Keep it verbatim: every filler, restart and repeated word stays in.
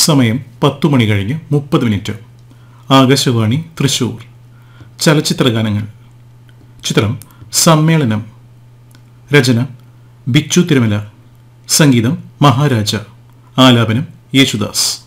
സമയം പത്തു മണി കഴിഞ്ഞ് മുപ്പത് മിനിറ്റ്. ആകാശവാണി തൃശൂർ. ചലച്ചിത്രഗാനങ്ങൾ. ചിത്രം സമ്മേളനം. രചന ബിച്ചു തിരുമല. സംഗീതം മഹാരാജ. ആലാപനം യേശുദാസ്.